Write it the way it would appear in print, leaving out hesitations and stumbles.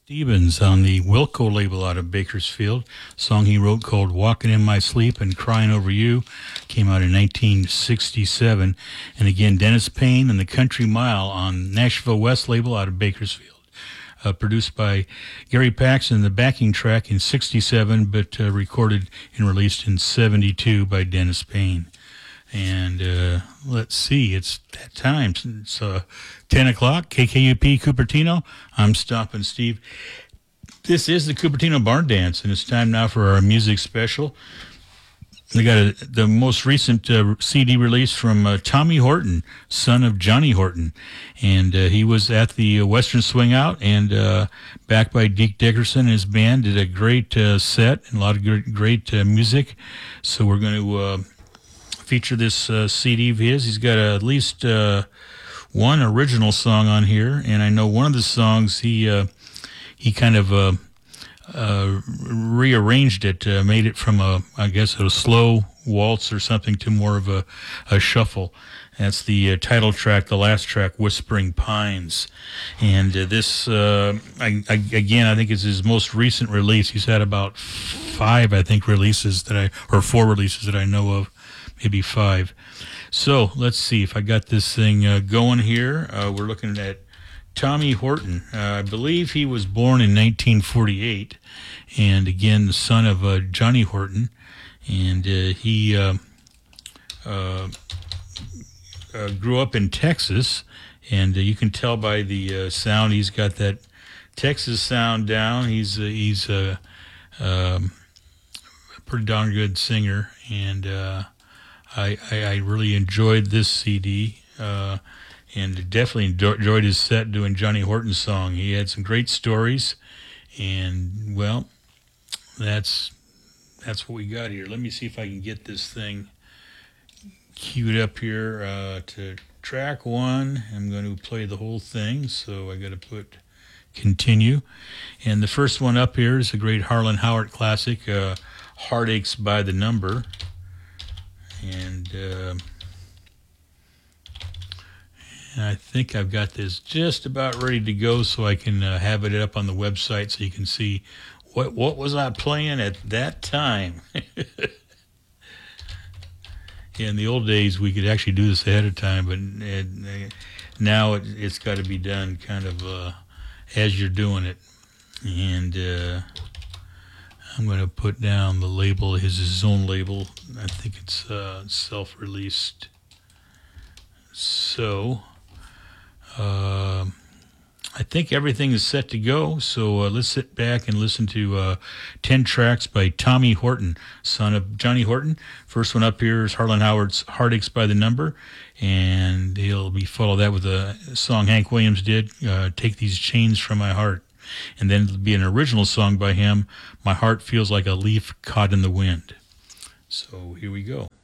Stevens on the Wilco label out of Bakersfield. Song he wrote called Walking in My Sleep and Crying Over You came out in 1967. And again, Dennis Payne and the Country Mile on Nashville West label out of Bakersfield. Produced by Gary Paxton, the backing track in 67, but recorded and released in 72 by Dennis Payne. And let's see, it's that time. It's 10 o'clock, KKUP Cupertino. I'm Stompin' Steve. This is the Cupertino Barn Dance, and it's time now for our music special. We got the most recent CD release from Tommy Horton, son of Johnny Horton. And he was at the Western Swing Out, and backed by Deke Dickerson and his band, did a great set and a lot of great music. So we're going to feature this CD of his. He's got at least one original song on here, and I know one of the songs he kind of rearranged it, made it from a slow waltz or something to more of a shuffle. That's the title track, the last track, Whispering Pines. And this, I think it's his most recent release. He's had about four releases that I know of, maybe five. So let's see if I got this thing going here. We're looking at Tommy Horton. I believe he was born in 1948, and again, the son of Johnny Horton, and he grew up in Texas, and you can tell by the sound he's got that Texas sound down. He's a pretty darn good singer, and I really enjoyed this CD. And definitely enjoyed his set doing Johnny Horton's song. He had some great stories, and, well, that's what we got here. Let me see if I can get this thing queued up here to track one. I'm going to play the whole thing, so I got to put continue. And the first one up here is a great Harlan Howard classic, Heartaches by the Number. And I think I've got this just about ready to go, so I can have it up on the website so you can see what was I playing at that time. Yeah, in the old days, we could actually do this ahead of time, but now it's got to be done kind of as you're doing it. And I'm going to put down the label, his own label. I think it's self-released. So I think everything is set to go, so let's sit back and listen to 10 tracks by Tommy Horton, son of Johnny Horton. First one up here is Harlan Howard's Heartaches by the Number, and he'll be follow that with a song Hank Williams did, Take These Chains from My Heart. And then it'll be an original song by him, My Heart Feels Like a Leaf Caught in the Wind. So here we go.